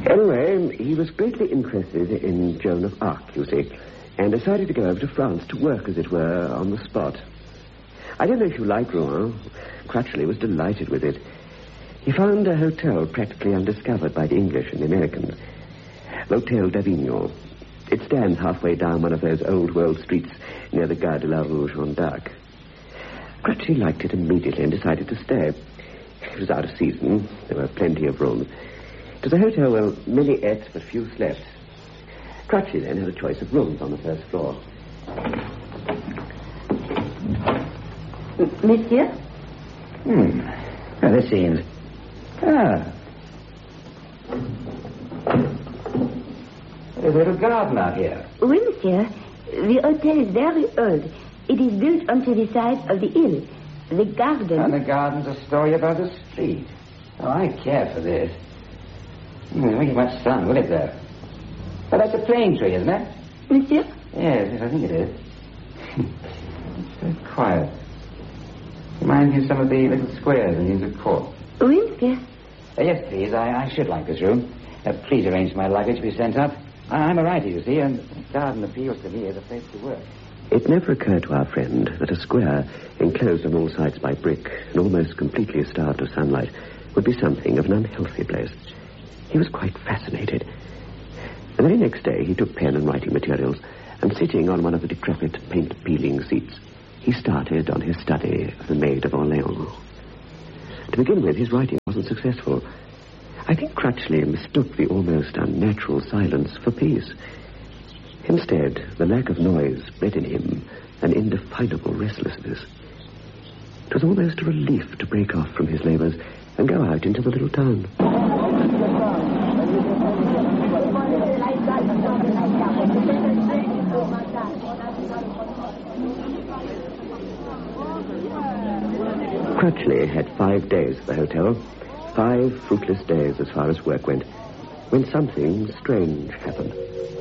Anyway, he was greatly interested in Joan of Arc, you see, and decided to go over to France to work, as it were, on the spot. I don't know if you like Rouen. Crutchley was delighted with it. He found a hotel practically undiscovered by the English and the Americans. L'Hôtel d'Avignon. It stands halfway down one of those old-world streets near the Gare de la Rouge en d'Arc. Crutchley liked it immediately and decided to stay. It was out of season. There were plenty of rooms. It was a hotel where many ate, but few slept. Crutchley then had a choice of rooms on the first floor. Monsieur? Well, this seems... There's a little garden out here. Oui, monsieur. The hotel is very old. It is built onto the side of the hill. The garden... And the garden's a story about the street. Oh, I care for this. It won't get much sun, will it, though? Oh, that's a plane tree, isn't it? Monsieur? Yes, I think it is. It's very quiet. Reminds me of some of the little squares in Inns of Court. Oui, monsieur. Yes, please. I should like this room. Please arrange for my luggage to be sent up. I'm a writer, you see, and the garden appeals to me as a place to work. It never occurred to our friend that a square, enclosed on all sides by brick and almost completely starved of sunlight, would be something of an unhealthy place. He was quite fascinated. The very next day, he took pen and writing materials, and sitting on one of the decrepit paint-peeling seats, he started on his study of the Maid of Orleans. To begin with, his writing wasn't successful. I think Crutchley mistook the almost unnatural silence for peace. Instead, the lack of noise bred in him an indefinable restlessness. It was almost a relief to break off from his labors and go out into the little town. Crutchley had 5 days at the hotel, 5 fruitless days as far as work went, when something strange happened.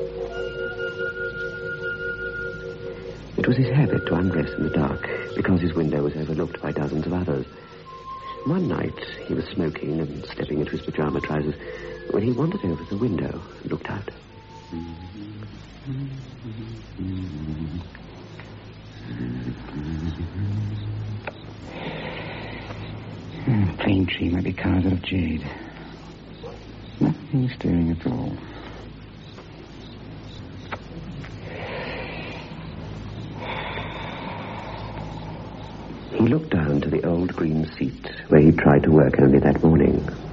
It was his habit to undress in the dark because his window was overlooked by dozens of others. One night, he was smoking and stepping into his pajama trousers when he wandered over the window and looked out. Plane tree might be carved out of jade. Nothing stirring at all. He looked down to the old green seat where he tried to work only that morning.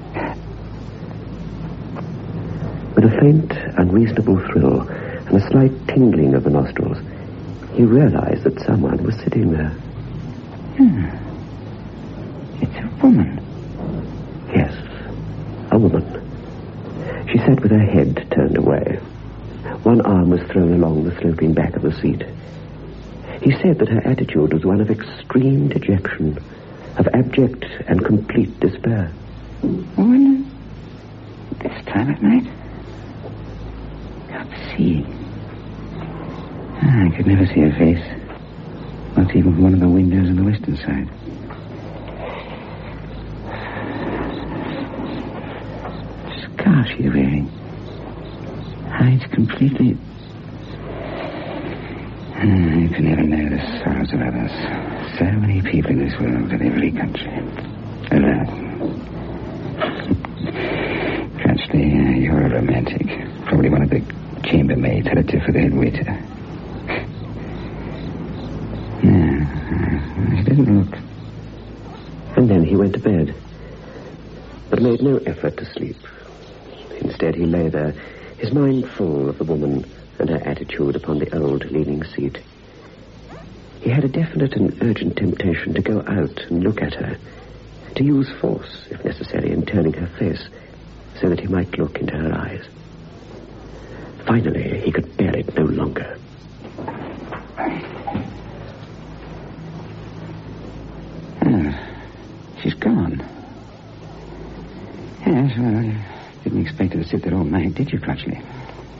With a faint, unreasonable thrill and a slight tingling of the nostrils, he realized that someone was sitting there. It's a woman. Yes, a woman. She sat with her head turned away. One arm was thrown along the sloping back of the seat. He said that her attitude was one of extreme dejection, of abject and complete despair. Woman? This time at night? Can't see. I could never see her face. Not even from one of the windows on the western side. Scarf she's wearing. Hides completely. You can never know the sorrows of others. So many people in this world in every country. Crutchley, you're a romantic. Probably one of the chambermaids had a tiff with the head waiter. No, he didn't look. And then he went to bed, but made no effort to sleep. Instead, he lay there, his mind full of the woman and her attitude upon the old leaning seat. He had a definite and urgent temptation to go out and look at her, to use force, if necessary, in turning her face, so that he might look into her eyes. Finally, he could bear it no longer. She's gone. Yes, well, you didn't expect her to sit there all night, did you, Crutchley?